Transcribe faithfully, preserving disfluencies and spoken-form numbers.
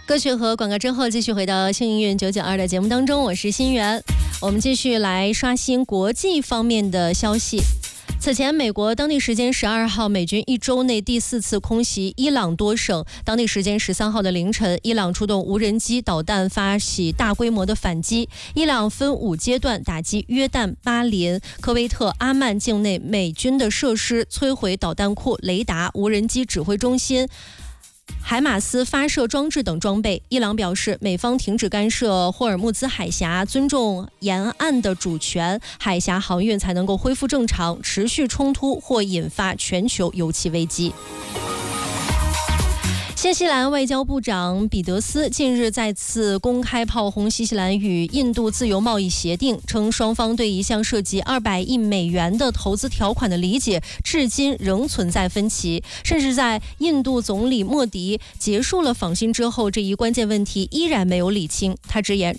歌曲和广告之后，继续回到幸运九九二的节目当中，我是新源。我们继续来刷新国际方面的消息。此前，美国当地时间十二号，美军一周内第四次空袭伊朗多省。当地时间十三号的凌晨，伊朗出动无人机、导弹发起大规模的反击。伊朗分五阶段打击约旦、巴林、科威特、阿曼境内美军的设施，摧毁导弹库、雷达、无人机指挥中心、海马斯发射装置等装备。伊朗表示，美方停止干涉霍尔木兹海峡，尊重沿岸的主权，海峡航运才能够恢复正常。持续冲突或引发全球油气危机。新西兰外交部长彼得斯近日再次公开炮轰新西兰与印度自由贸易协定，称双方对一项涉及二百亿美元的投资条款的理解至今仍存在分歧，甚至在印度总理莫迪结束了访新之后，这一关键问题依然没有理清。他直言，